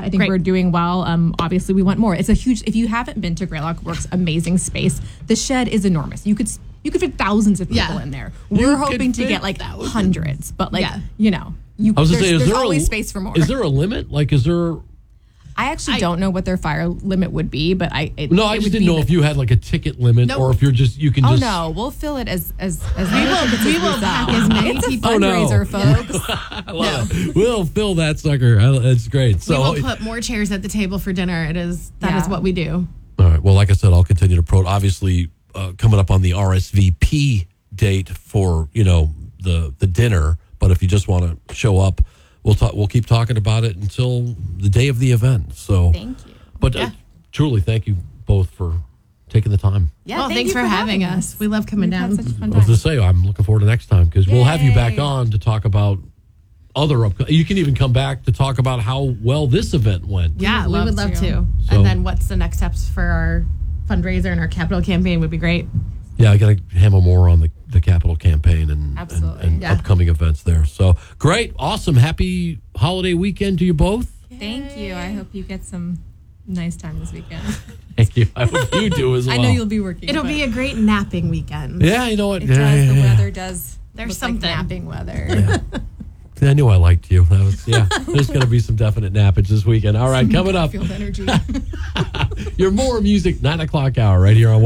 I think we're doing well. Obviously, we want more. It's a huge. If you haven't been to Greylock Works, amazing space. The shed is enormous. You could fit thousands of people in there. We're hoping to get like hundreds, but like you know, I was gonna say, there's always space for more. Is there a limit? Like, is there? I actually don't know what their fire limit would be, but I just didn't know if you had like a ticket limit or if you can just. Oh no, we'll fill it as we will pack as many people. Fundraiser, folks. I love it. We'll fill that sucker. It's great. So we will put more chairs at the table for dinner. That is what we do. All right. Well, like I said, I'll continue to promote. Obviously, coming up on the RSVP date for the dinner. But if you just want to show up, we'll keep talking about it until the day of the event. So thank you. But truly, thank you both for taking the time. Yeah, well, thanks for having us. We love coming down. Such a fun time. I was to say, I'm looking forward to next time because we'll have you back on to talk about other. You can even come back to talk about how well this event went. Yeah, we would love to. So, and then what's the next steps for our fundraiser and our capital campaign would be great. Yeah, I got to hammer more on the capital campaign and upcoming events there. So great, awesome, happy holiday weekend to you both. Thank you. I hope you get some nice time this weekend. Thank you. I hope you do as well. I know you'll be working. It'll be a great napping weekend. Yeah, you know what? The weather does. There's something. Like napping weather. Yeah. I knew I liked you. There's going to be some definite nappage this weekend. All right, coming up. I feel the energy. Your more music 9 o'clock hour right here on